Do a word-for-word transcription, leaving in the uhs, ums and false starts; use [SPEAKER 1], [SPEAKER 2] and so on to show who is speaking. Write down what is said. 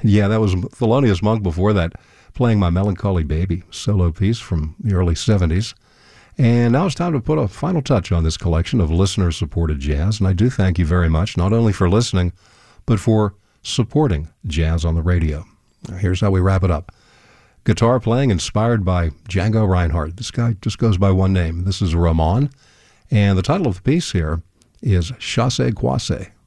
[SPEAKER 1] Yeah, that was Thelonious Monk before that, playing My Melancholy Baby, solo piece from the early seventies. And now it's time to put a final touch on this collection of listener-supported jazz, and I do thank you very much, not only for listening, but for supporting jazz on the radio. Here's how we wrap it up. Guitar playing inspired by Django Reinhardt. This guy just goes by one name. This is Ramon, and the title of the piece here is Chassé Croisé.